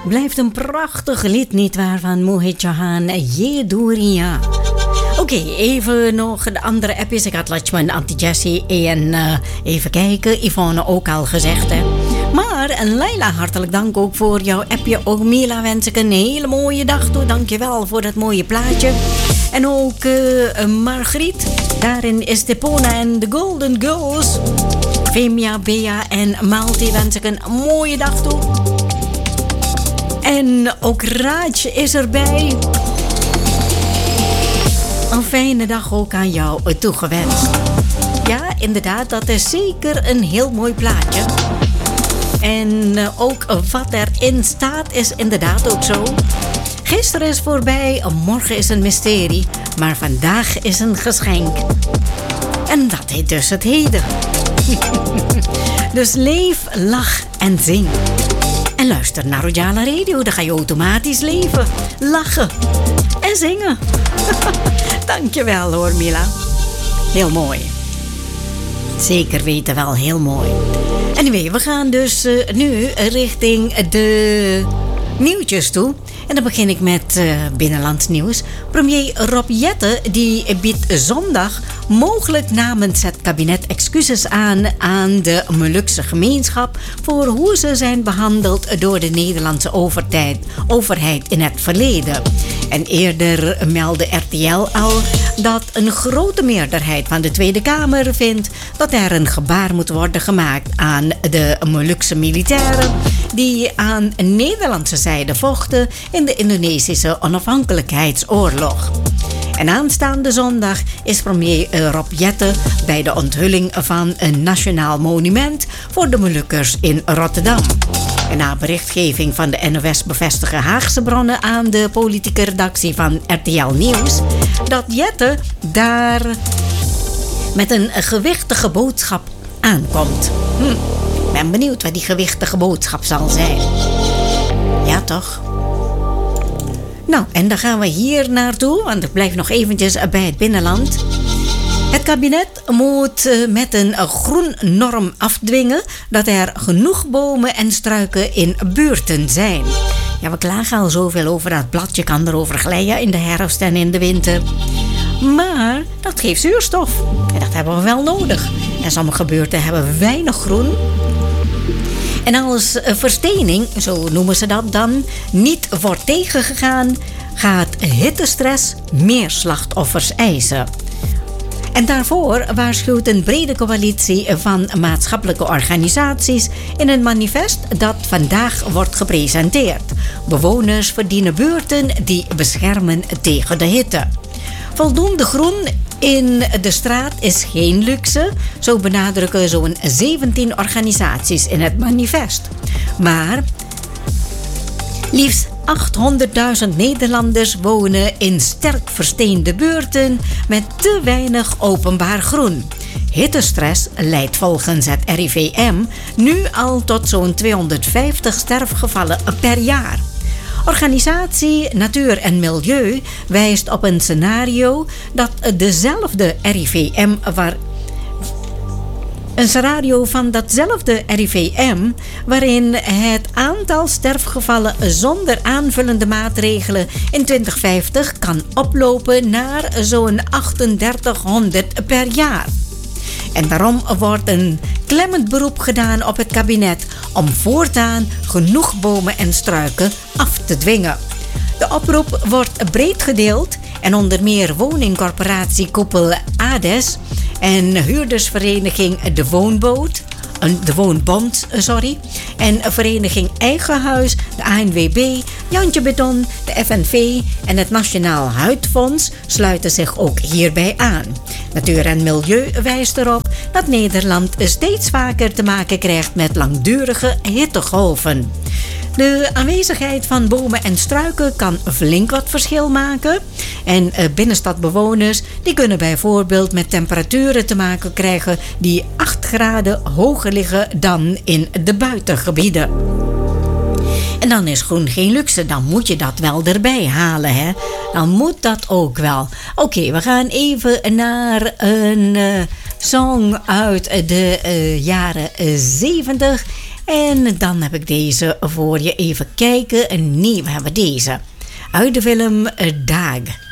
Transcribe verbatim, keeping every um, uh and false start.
Blijft een prachtig lied, nietwaar, van Mohit Chauhan, Ye Duriya. Oké, okay, even nog de andere appjes. Ik had Lachman, Anti-Jessie en uh, even kijken, Yvonne ook al gezegd, hè. Maar, en Leila, hartelijk dank ook voor jouw appje. Ook Mila wens ik een hele mooie dag toe. Dankjewel voor dat mooie plaatje. En ook uh, Margriet. Daarin is Depona en de Golden Girls. Femia, Bea en Malti wens ik een mooie dag toe. En ook Raj is erbij. Een fijne dag ook aan jou toegewenst. Ja, inderdaad, dat is zeker een heel mooi plaatje. En ook wat erin staat is inderdaad ook zo. Gisteren is voorbij, morgen is een mysterie, maar vandaag is een geschenk. En dat heet dus het heden. Dus leef, lach en zing. En luister naar Rojala Radio, dan ga je automatisch leven, lachen en zingen. Dankjewel hoor, Mila. Heel mooi. Zeker weten wel, heel mooi. Anyway, we gaan dus uh, nu richting de nieuwtjes toe. En dan begin ik met uh, binnenlands nieuws. Premier Rob Jetten die biedt zondag mogelijk namens het kabinet excuses aan aan de Molukse gemeenschap voor hoe ze zijn behandeld door de Nederlandse overheid, overheid in het verleden. En eerder meldde R T L al dat een grote meerderheid van de Tweede Kamer vindt dat er een gebaar moet worden gemaakt aan de Molukse militairen die aan Nederlandse zijde vochten in de Indonesische onafhankelijkheidsoorlog. En aanstaande zondag is premier Rob Jetten bij de onthulling van een nationaal monument voor de Molukkers in Rotterdam. En na berichtgeving van de N O S bevestigen Haagse bronnen aan de politieke redactie van R T L Nieuws dat Jetten daar met een gewichtige boodschap aankomt. Hm. Ik ben benieuwd wat die gewichtige boodschap zal zijn. Ja, toch? Nou, en dan gaan we hier naartoe, want ik blijf nog eventjes bij het binnenland. Het kabinet moet met een groen norm afdwingen dat er genoeg bomen en struiken in buurten zijn. Ja, we klagen al zoveel over dat bladje kan erover glijden in de herfst en in de winter. Maar dat geeft zuurstof en dat hebben we wel nodig. En sommige buurten hebben weinig groen. En als verstening, zo noemen ze dat dan, niet wordt tegengegaan, gaat hittestress meer slachtoffers eisen. En daarvoor waarschuwt een brede coalitie van maatschappelijke organisaties in een manifest dat vandaag wordt gepresenteerd. Bewoners verdienen buurten die beschermen tegen de hitte. Voldoende groen in de straat is geen luxe, zo benadrukken zo'n zeventien organisaties in het manifest. Maar liefst achthonderdduizend Nederlanders wonen in sterk versteende buurten met te weinig openbaar groen. Hittestress leidt volgens het R I V M nu al tot zo'n tweehonderdvijftig sterfgevallen per jaar. Organisatie Natuur en Milieu wijst op een scenario dat dezelfde R I V M waar Een scenario van datzelfde R I V M waarin het aantal sterfgevallen zonder aanvullende maatregelen in twintig vijftig kan oplopen naar zo'n achtendertighonderd per jaar. En daarom wordt een klemmend beroep gedaan op het kabinet om voortaan genoeg bomen en struiken af te dwingen. De oproep wordt breed gedeeld en onder meer woningcorporatie Koepel ADES en huurdersvereniging De Woonboot, de Woonbond, sorry, en vereniging Eigen Huis, de A N W B, Jantje Beton, de F N V en het Nationaal Huidfonds sluiten zich ook hierbij aan. Natuur en Milieu wijst erop dat Nederland steeds vaker te maken krijgt met langdurige hittegolven. De aanwezigheid van bomen en struiken kan flink wat verschil maken. En binnenstadbewoners die kunnen bijvoorbeeld met temperaturen te maken krijgen die acht graden hoger liggen dan in de buitengebieden. En dan is groen geen luxe, dan moet je dat wel erbij halen, hè? Dan moet dat ook wel. Oké, okay, we gaan even naar een uh, song uit de uh, jaren zeventig. En dan heb ik deze voor je even kijken. Nee, we hebben deze. Uit de film Dag.